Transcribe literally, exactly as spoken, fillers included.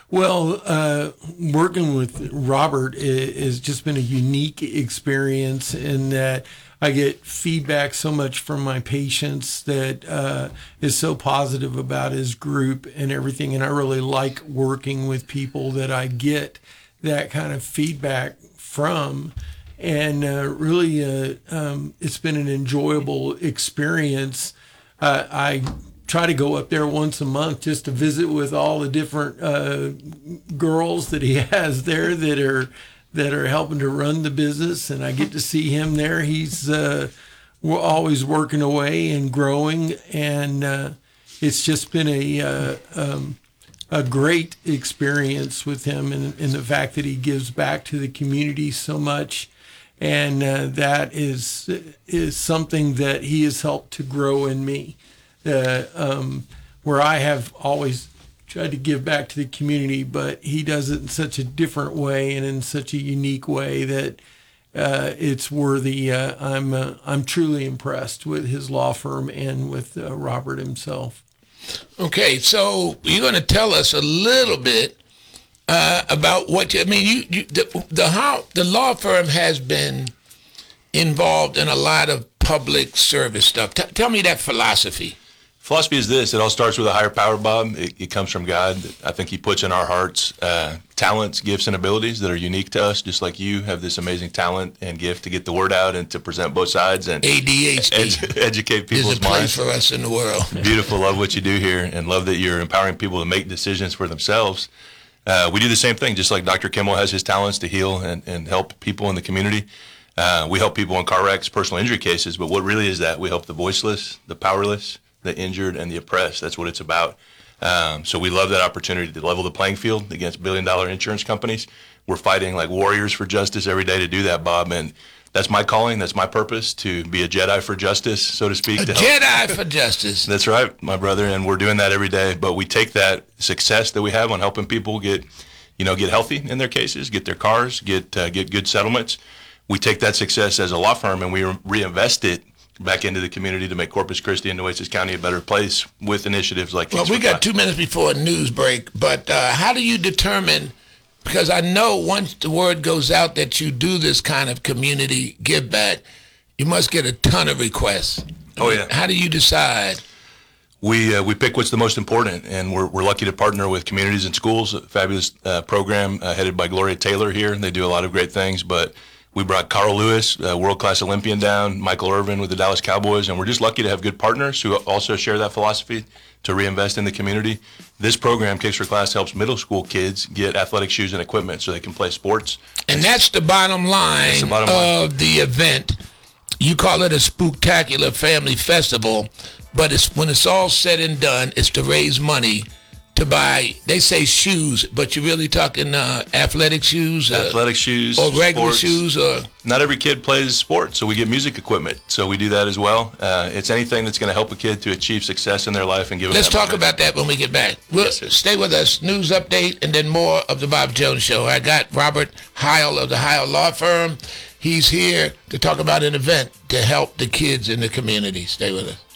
Well, uh, working with Robert i- has just been a unique experience in that I get feedback so much from my patients that uh, is so positive about his group and everything. And I really like working with people that I get that kind of feedback from. And uh, really, uh, um, it's been an enjoyable experience. Uh, I try to go up there once a month just to visit with all the different uh, girls that he has there that are that are helping to run the business, and I get to see him there. He's uh, we're always working away and growing, and uh, it's just been a uh, um, a great experience with him, and, and the fact that he gives back to the community so much, and uh, that is is something that he has helped to grow in me. Uh, um, where I have always tried to give back to the community, but he does it in such a different way and in such a unique way that uh, it's worthy. Uh, I'm uh, I'm truly impressed with his law firm and with uh, Robert himself. Okay, so you're going to tell us a little bit uh, about what you, I mean. You, you the, the how the law firm has been involved in a lot of public service stuff. T- tell me that philosophy. Philosophy is this. It all starts with a higher power, Bob. It, it comes from God. I think he puts in our hearts uh, talents, gifts, and abilities that are unique to us, just like you have this amazing talent and gift to get the word out and to present both sides and A D H D. ed- educate people's There's a place minds. for us in the world. Beautiful. Love what you do here and love that you're empowering people to make decisions for themselves. Uh, we do the same thing, just like Doctor Kimmel has his talents to heal and, and help people in the community. Uh, we help people in car wrecks, personal injury cases, but what really is that? We help the voiceless, the powerless, the injured, and the oppressed. That's what it's about. Um, so we love that opportunity to level the playing field against billion-dollar insurance companies. We're fighting like warriors for justice every day to do that, Bob, and that's my calling. That's my purpose, to be a Jedi for justice, so to speak. A to Jedi help. for justice. That's right, my brother, and we're doing that every day. But we take that success that we have on helping people get, you know, get healthy in their cases, get their cars, get uh, get good settlements. We take that success as a law firm and we re- reinvest it back into the community to make Corpus Christi and Nueces County a better place with initiatives like Well, Kids we for got Class. two minutes before a news break, but uh, how do you determine, because I know once the word goes out that you do this kind of community give back, you must get a ton of requests. Oh, yeah. How do you decide? We uh, we pick what's the most important, and we're we're lucky to partner with communities and schools. A fabulous uh, program uh, headed by Gloria Taylor here. They do a lot of great things, but we brought Carl Lewis, a world-class Olympian, down, Michael Irvin with the Dallas Cowboys, and we're just lucky to have good partners who also share that philosophy to reinvest in the community. This program, Kicks for Class, helps middle school kids get athletic shoes and equipment so they can play sports. And that's the bottom line, That's the bottom line. of the event. You call it a spooktacular family festival, but it's when it's all said and done, it's to raise money to buy, they say shoes, but you're really talking uh, athletic shoes? Uh, Athletic shoes, or regular sports. shoes? Or Not every kid plays sports, so we get music equipment. So we do that as well. Uh, it's anything that's going to help a kid to achieve success in their life and give them Let's that talk moment. about that when we get back. We'll Yes, sir. stay with us. News update and then more of the Bob Jones Show. I got Robert Heil of the Heil Law Firm. He's here to talk about an event to help the kids in the community. Stay with us.